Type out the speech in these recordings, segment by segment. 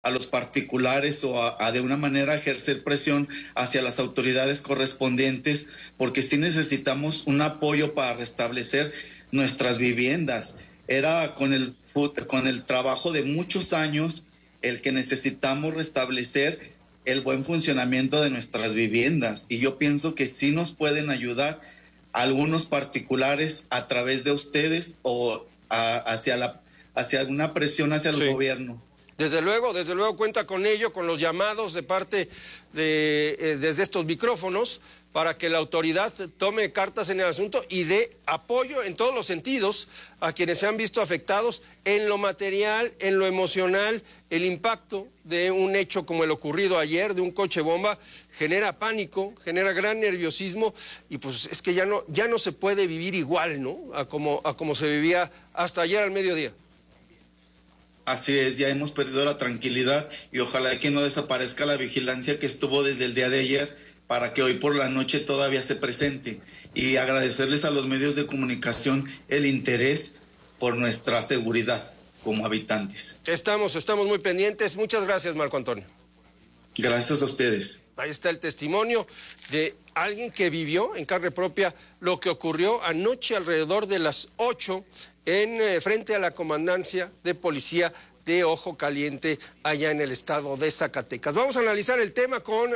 a los particulares o a de una manera ejercer presión hacia las autoridades correspondientes, porque sí necesitamos un apoyo para restablecer nuestras viviendas. Era con el trabajo de muchos años el que necesitamos restablecer el buen funcionamiento de nuestras viviendas, y yo pienso que sí nos pueden ayudar algunos particulares a través de ustedes o hacia alguna presión hacia el gobierno. Desde luego cuenta con ello, con los llamados de parte desde estos micrófonos para que la autoridad tome cartas en el asunto y dé apoyo en todos los sentidos a quienes se han visto afectados en lo material, en lo emocional. El impacto de un hecho como el ocurrido ayer, de un coche bomba, genera pánico, genera gran nerviosismo, y pues es que ya no se puede vivir igual, ¿no? A como se vivía hasta ayer al mediodía. Así es, ya hemos perdido la tranquilidad y ojalá que no desaparezca la vigilancia que estuvo desde el día de ayer para que hoy por la noche todavía se presente, y agradecerles a los medios de comunicación el interés por nuestra seguridad como habitantes. Estamos muy pendientes. Muchas gracias, Marco Antonio. Gracias a ustedes. Ahí está el testimonio de alguien que vivió en carne propia lo que ocurrió anoche alrededor de las 8 frente a la comandancia de policía de Ojo Caliente, allá en el estado de Zacatecas. Vamos a analizar el tema con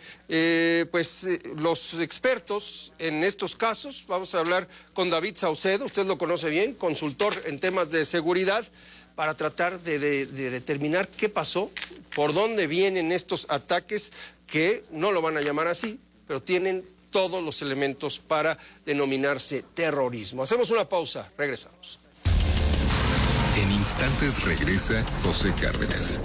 los expertos en estos casos. Vamos a hablar con David Saucedo, usted lo conoce bien, consultor en temas de seguridad, para tratar de determinar qué pasó, por dónde vienen estos ataques, que no lo van a llamar así, pero tienen todos los elementos para denominarse terrorismo. Hacemos una pausa, regresamos. En instantes regresa José Cárdenas.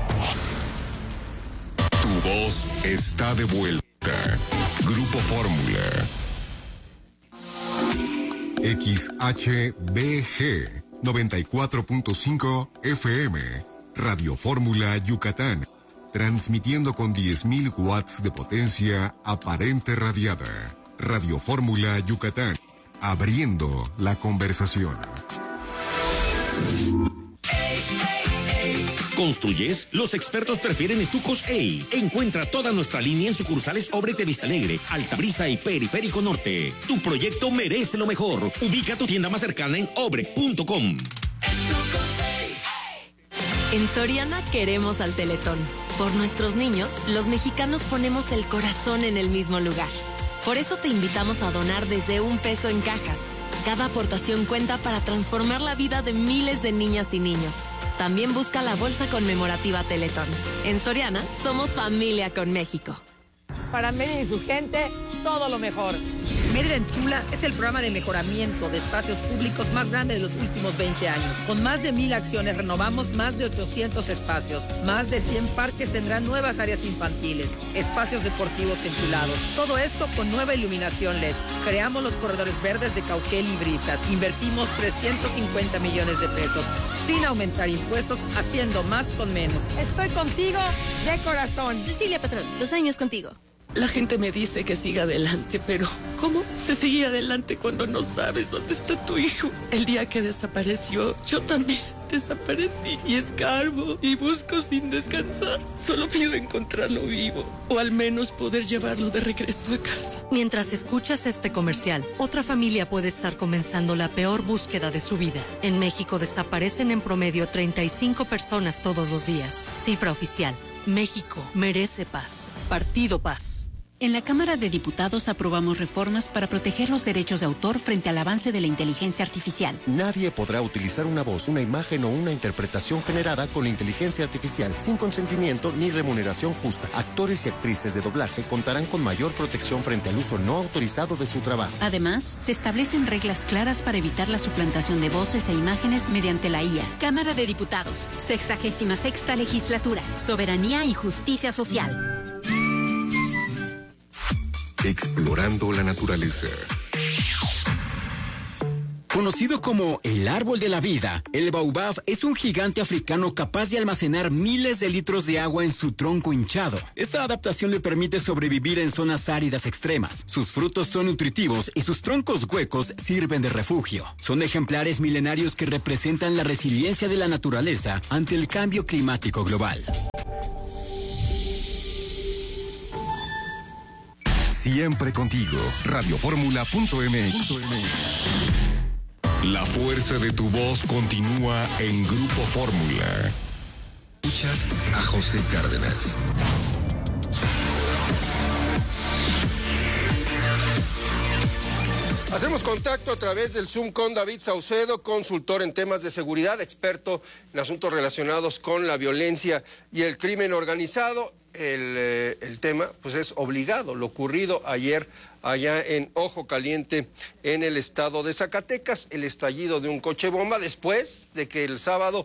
Tu voz está de vuelta. Grupo Fórmula. XHBG 94.5 FM. Radio Fórmula Yucatán. Transmitiendo con 10.000 watts de potencia aparente radiada. Radio Fórmula Yucatán. Abriendo la conversación. ¿Construyes? Los expertos prefieren Estucos EI. Encuentra toda nuestra línea en sucursales Obrete de Vista Alegre, Altabrisa y Periférico Norte. Tu proyecto merece lo mejor. Ubica tu tienda más cercana en obre.com. En Soriana queremos al Teletón. Por nuestros niños, los mexicanos ponemos el corazón en el mismo lugar. Por eso te invitamos a donar desde $1 en cajas. Cada aportación cuenta para transformar la vida de miles de niñas y niños. También busca la bolsa conmemorativa Teletón. En Soriana, somos familia con México. Para Mérida y su gente, todo lo mejor. Mérida en Chula es el programa de mejoramiento de espacios públicos más grande de los últimos 20 años. Con más de 1,000 acciones renovamos más de 800 espacios. Más de 100 parques tendrán nuevas áreas infantiles, espacios deportivos enchulados. Todo esto con nueva iluminación LED. Creamos los corredores verdes de Cauquel y Brisas. Invertimos 350 millones de pesos sin aumentar impuestos, haciendo más con menos. Estoy contigo de corazón. Cecilia Patrón, 2 años contigo. La gente me dice que siga adelante, pero ¿cómo se sigue adelante cuando no sabes dónde está tu hijo? El día que desapareció, yo también desaparecí y escarbo y busco sin descansar. Solo pido encontrarlo vivo o al menos poder llevarlo de regreso a casa. Mientras escuchas este comercial, otra familia puede estar comenzando la peor búsqueda de su vida. En México desaparecen en promedio 35 personas todos los días. Cifra oficial. México merece paz. Partido Paz. En la Cámara de Diputados aprobamos reformas para proteger los derechos de autor frente al avance de la inteligencia artificial. Nadie podrá utilizar una voz, una imagen o una interpretación generada con inteligencia artificial sin consentimiento ni remuneración justa. Actores y actrices de doblaje contarán con mayor protección frente al uso no autorizado de su trabajo. Además, se establecen reglas claras para evitar la suplantación de voces e imágenes mediante la IA. Cámara de Diputados, 66ª Legislatura, Soberanía y Justicia Social. Explorando la naturaleza. Conocido como el árbol de la vida, el baobab es un gigante africano capaz de almacenar miles de litros de agua en su tronco hinchado. Esta adaptación le permite sobrevivir en zonas áridas extremas. Sus frutos son nutritivos y sus troncos huecos sirven de refugio. Son ejemplares milenarios que representan la resiliencia de la naturaleza ante el cambio climático global. Siempre contigo. Radioformula.mx. La fuerza de tu voz continúa en Grupo Fórmula. Escuchas a José Cárdenas. Hacemos contacto a través del Zoom con David Saucedo, consultor en temas de seguridad, experto en asuntos relacionados con la violencia y el crimen organizado. El tema pues es obligado, lo ocurrido ayer allá en Ojo Caliente, en el estado de Zacatecas, el estallido de un coche bomba después de que el sábado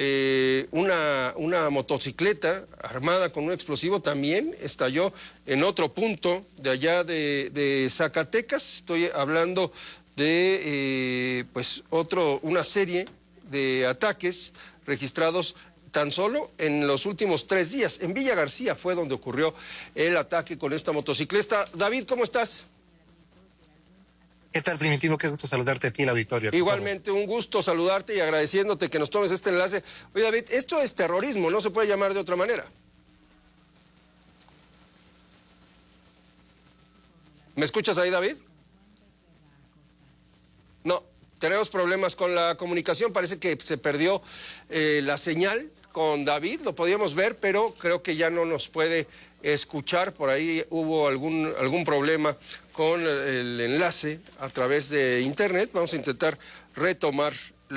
una motocicleta armada con un explosivo también estalló en otro punto de allá de Zacatecas. Estoy hablando de una serie de ataques registrados tan solo en los últimos 3 días. En Villa García fue donde ocurrió el ataque con esta motocicleta. David, ¿cómo estás? ¿Qué tal, Primitivo? Qué gusto saludarte a ti, el auditorio. Igualmente, un gusto saludarte y agradeciéndote que nos tomes este enlace. Oye, David, esto es terrorismo, no se puede llamar de otra manera. ¿Me escuchas ahí, David? No, tenemos problemas con la comunicación, parece que se perdió la señal con David, lo podíamos ver, pero creo que ya no nos puede escuchar. Por ahí hubo algún problema con el enlace a través de internet. Vamos a intentar retomar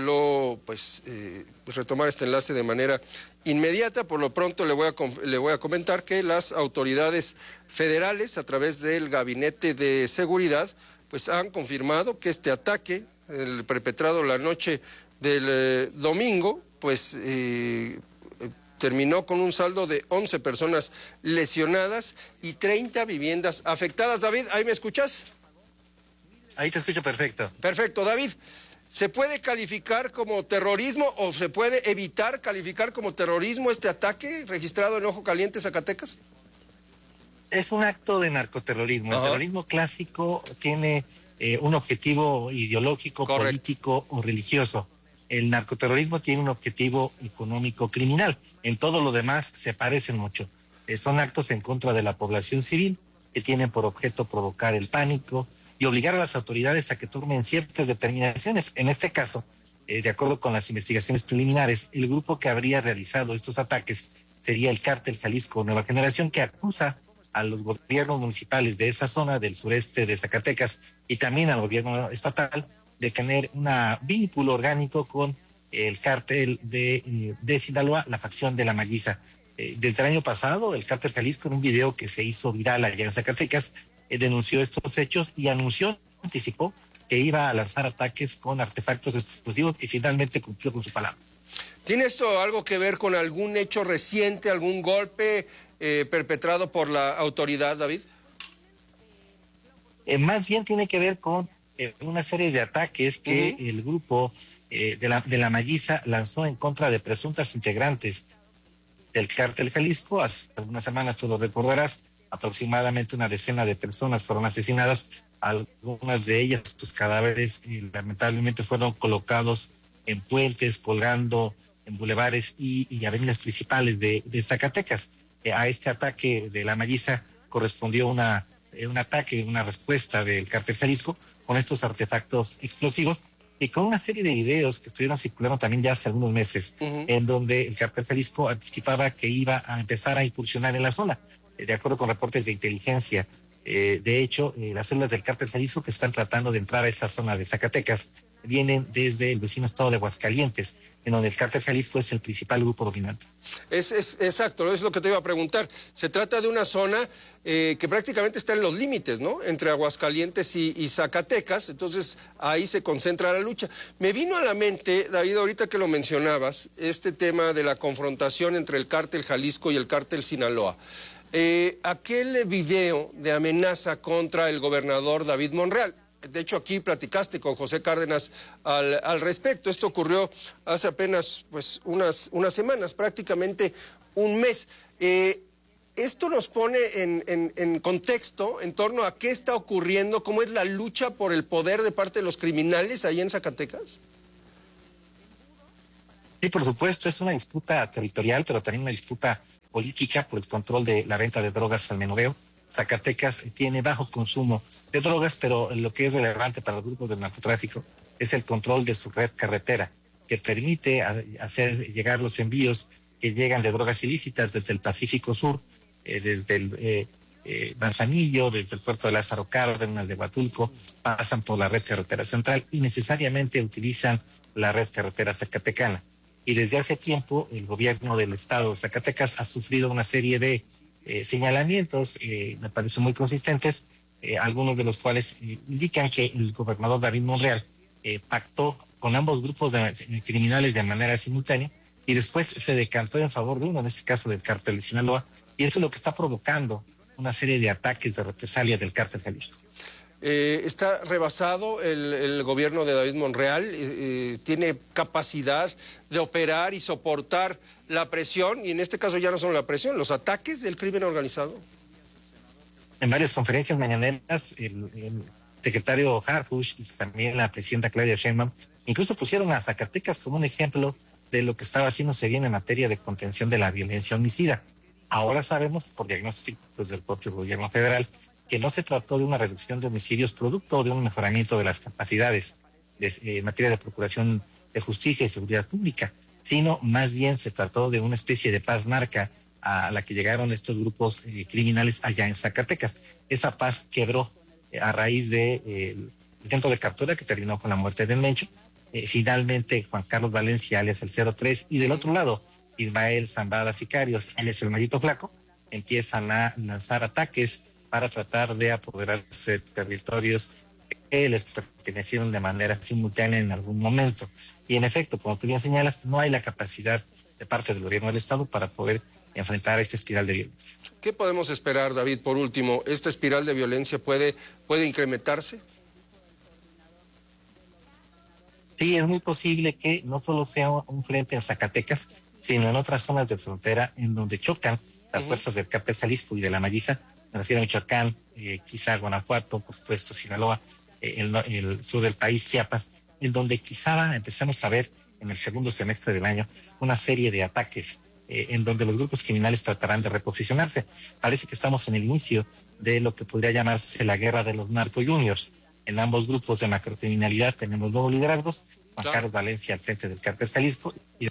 este enlace de manera inmediata. Por lo pronto le voy a comentar que las autoridades federales, a través del Gabinete de Seguridad, pues han confirmado que este ataque, el perpetrado la noche del domingo, pues terminó con un saldo de 11 personas lesionadas y 30 viviendas afectadas. David, ¿ahí me escuchas? Ahí te escucho perfecto. Perfecto, David. ¿Se puede calificar como terrorismo o se puede evitar calificar como terrorismo este ataque registrado en Ojo Caliente, Zacatecas? Es un acto de narcoterrorismo. El terrorismo clásico tiene un objetivo ideológico, político o religioso. El narcoterrorismo tiene un objetivo económico criminal. En todo lo demás se parecen mucho. Son actos en contra de la población civil que tienen por objeto provocar el pánico y obligar a las autoridades a que tomen ciertas determinaciones. En este caso, de acuerdo con las investigaciones preliminares, el grupo que habría realizado estos ataques sería el Cártel Jalisco Nueva Generación, que acusa a los gobiernos municipales de esa zona del sureste de Zacatecas y también al gobierno estatal de tener un vínculo orgánico con el cártel de Sinaloa, la facción de La Maguiza. Desde el año pasado, el Cártel Jalisco, en un video que se hizo viral allá en Zacatecas, denunció estos hechos y anticipó que iba a lanzar ataques con artefactos explosivos y finalmente cumplió con su palabra. ¿Tiene esto algo que ver con algún hecho reciente, algún golpe perpetrado por la autoridad, David? Más bien tiene que ver con una serie de ataques que el grupo de la Maguiza lanzó en contra de presuntas integrantes del Cártel Jalisco. Hace algunas semanas, tú lo recordarás, aproximadamente una decena de personas fueron asesinadas. Algunas de ellas, sus cadáveres lamentablemente fueron colocados en puentes, colgando en bulevares y avenidas principales de Zacatecas. A este ataque de la Maguiza correspondió una respuesta del Cártel Jalisco con estos artefactos explosivos y con una serie de videos que estuvieron circulando también ya hace algunos meses, en donde el Cártel Jalisco anticipaba que iba a empezar a incursionar en la zona, de acuerdo con reportes de inteligencia. De hecho, las células del Cártel Jalisco que están tratando de entrar a esta zona de Zacatecas vienen desde el vecino estado de Aguascalientes, en donde el Cártel Jalisco es el principal grupo dominante. Exacto, es lo que te iba a preguntar. Se trata de una zona que prácticamente está en los límites, ¿no? Entre Aguascalientes y Zacatecas, entonces ahí se concentra la lucha. Me vino a la mente, David, ahorita que lo mencionabas, este tema de la confrontación entre el Cártel Jalisco y el Cártel Sinaloa. Aquel video de amenaza contra el gobernador David Monreal. De hecho, aquí platicaste con José Cárdenas al respecto. Esto ocurrió hace apenas pues, unas semanas, prácticamente un mes. Esto nos pone en contexto en torno a qué está ocurriendo, cómo es la lucha por el poder de parte de los criminales ahí en Zacatecas. Sí, por supuesto, es una disputa territorial, pero también una disputa política por el control de la venta de drogas al menudeo. Zacatecas tiene bajo consumo de drogas, pero lo que es relevante para los grupos del narcotráfico es el control de su red carretera, que permite hacer llegar los envíos que llegan de drogas ilícitas desde el Pacífico Sur, desde el Manzanillo, desde el puerto de Lázaro Cárdenas, de Huatulco, pasan por la red carretera central y necesariamente utilizan la red carretera zacatecana. Y desde hace tiempo el gobierno del estado de Zacatecas ha sufrido una serie de señalamientos, me parece muy consistentes, algunos de los cuales indican que el gobernador David Monreal pactó con ambos grupos de criminales de manera simultánea y después se decantó en favor de uno, en este caso del cártel de Sinaloa, y eso es lo que está provocando una serie de ataques de represalia del cártel Jalisco. ¿Está rebasado el gobierno de David Monreal? ¿Tiene capacidad de operar y soportar la presión? Y en este caso ya no solo la presión, los ataques del crimen organizado. En varias conferencias mañaneras, el secretario Harfuch y también la presidenta Claudia Sheinbaum incluso pusieron a Zacatecas como un ejemplo de lo que estaba haciéndose bien en materia de contención de la violencia homicida. Ahora sabemos, por diagnósticos del propio gobierno federal, que no se trató de una reducción de homicidios producto de un mejoramiento de las capacidades en materia de procuración de justicia y seguridad pública, sino más bien se trató de una especie de paz narca a la que llegaron estos grupos criminales allá en Zacatecas. Esa paz quebró a raíz del intento de captura que terminó con la muerte del Mencho. Finalmente, Juan Carlos Valencia, alias el 03, y del otro lado, Ismael Zambada Sicarios, alias el Mallito Flaco, empiezan a lanzar ataques para tratar de apoderarse de territorios que les pertenecieron de manera simultánea en algún momento. Y en efecto, como tú bien señalas, no hay la capacidad de parte del gobierno del Estado para poder enfrentar esta espiral de violencia. ¿Qué podemos esperar, David, por último? ¿Esta espiral de violencia puede incrementarse? Sí, es muy posible que no solo sea un frente en Zacatecas, sino en otras zonas de frontera en donde chocan las fuerzas del cártel Jalisco y de la Malliza. Me refiero a Michoacán, quizá Guanajuato, por supuesto Sinaloa, el sur del país, Chiapas, en donde quizá empezamos a ver en el segundo semestre del año una serie de ataques en donde los grupos criminales tratarán de reposicionarse. Parece que estamos en el inicio de lo que podría llamarse la guerra de los narco-juniors. En ambos grupos de macrocriminalidad tenemos nuevos liderazgos, Juan Carlos Valencia al frente del cártel Jalisco y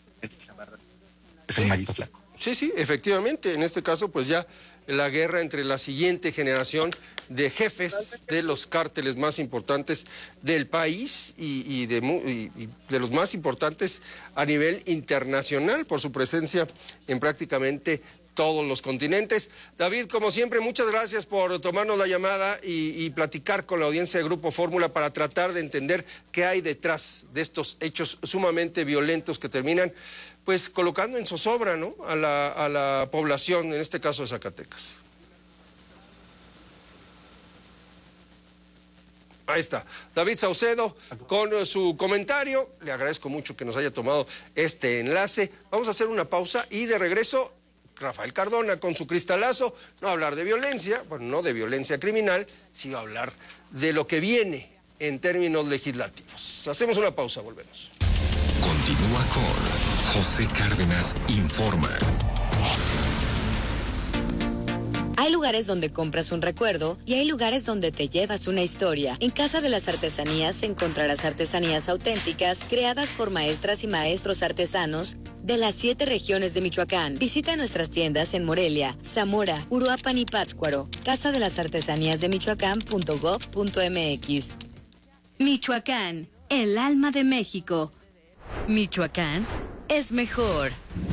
el Mallito Flaco. Sí, efectivamente. En este caso, pues ya la guerra entre la siguiente generación de jefes de los cárteles más importantes del país y de los más importantes a nivel internacional por su presencia en prácticamente todos los continentes. David, como siempre, muchas gracias por tomarnos la llamada y platicar con la audiencia de Grupo Fórmula para tratar de entender qué hay detrás de estos hechos sumamente violentos que terminan pues colocando en zozobra, ¿no?, a la población, en este caso de Zacatecas. Ahí está, David Saucedo con su comentario. Le agradezco mucho que nos haya tomado este enlace. Vamos a hacer una pausa y de regreso Rafael Cardona con su cristalazo. No hablar de violencia, bueno, no de violencia criminal, sino hablar de lo que viene en términos legislativos. Hacemos una pausa, volvemos. Continúa con José Cárdenas Informa. Hay lugares donde compras un recuerdo y hay lugares donde te llevas una historia. En Casa de las Artesanías encontrarás artesanías auténticas creadas por maestras y maestros artesanos de las 7 regiones de Michoacán. Visita nuestras tiendas en Morelia, Zamora, Uruapan y Pátzcuaro. Casa de las Artesanías de Michoacán.gov.mx. Michoacán, el alma de México. Michoacán es mejor.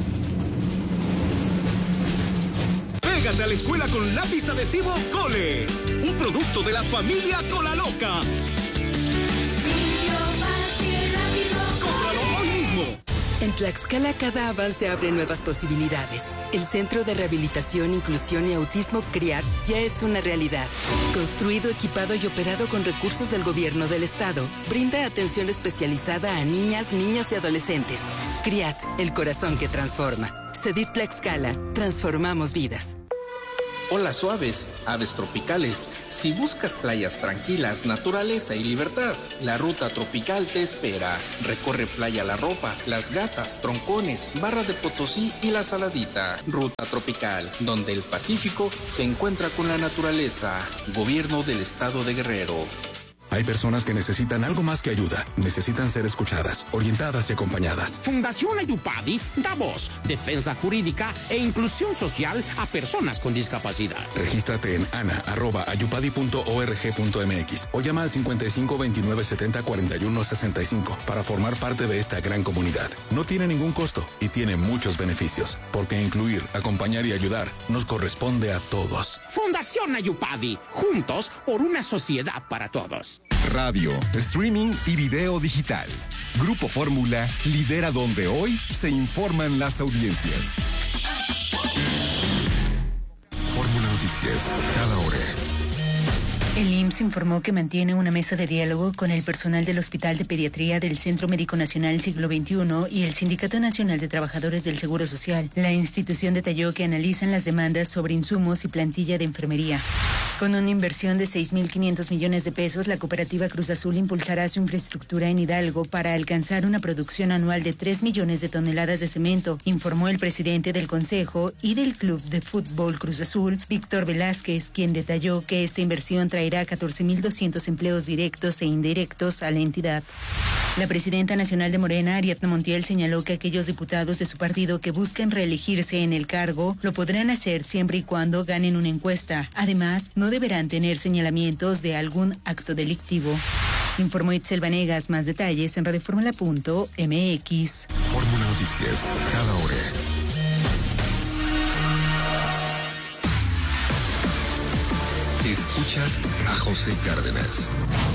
Pégate a la escuela con lápiz adhesivo Cole, un producto de la familia Cola Loca. Cómpralo hoy mismo. En Tlaxcala cada avance abre nuevas posibilidades. El Centro de Rehabilitación, Inclusión y Autismo CRIAT ya es una realidad. Construido, equipado y operado con recursos del gobierno del estado, brinda atención especializada a niñas, niños y adolescentes. CRIAT, el corazón que transforma. CEDIF Tlaxcala, transformamos vidas. Olas suaves, aves tropicales. Si buscas playas tranquilas, naturaleza y libertad, la Ruta Tropical te espera. Recorre Playa La Ropa, Las Gatas, Troncones, Barra de Potosí y La Saladita. Ruta Tropical, donde el Pacífico se encuentra con la naturaleza. Gobierno del Estado de Guerrero. Hay personas que necesitan algo más que ayuda. Necesitan ser escuchadas, orientadas y acompañadas. Fundación Ayupadi da voz, defensa jurídica e inclusión social a personas con discapacidad. Regístrate en ana@ayupadi.org.mx o llama al 55 29 70 41 65 para formar parte de esta gran comunidad. No tiene ningún costo y tiene muchos beneficios, porque incluir, acompañar y ayudar nos corresponde a todos. Fundación Ayupadi, juntos por una sociedad para todos. Radio, streaming y video digital. Grupo Fórmula lidera donde hoy se informan las audiencias. Fórmula Noticias, cada hora. El IMSS informó que mantiene una mesa de diálogo con el personal del Hospital de Pediatría del Centro Médico Nacional Siglo XXI y el Sindicato Nacional de Trabajadores del Seguro Social. La institución detalló que analizan las demandas sobre insumos y plantilla de enfermería. Con una inversión de 6.500 millones de pesos, la cooperativa Cruz Azul impulsará su infraestructura en Hidalgo para alcanzar una producción anual de 3 millones de toneladas de cemento, informó el presidente del Consejo y del Club de Fútbol Cruz Azul, Víctor Velázquez, quien detalló que esta inversión traerá 14.200 empleos directos e indirectos a la entidad. La presidenta nacional de Morena, Ariadna Montiel, señaló que aquellos diputados de su partido que busquen reelegirse en el cargo lo podrán hacer siempre y cuando ganen una encuesta. Además, no deberán tener señalamientos de algún acto delictivo. Informó Itzel Vanegas. Más detalles en radioformula.mx. Fórmula Noticias, cada hora. Escuchas a José Cárdenas.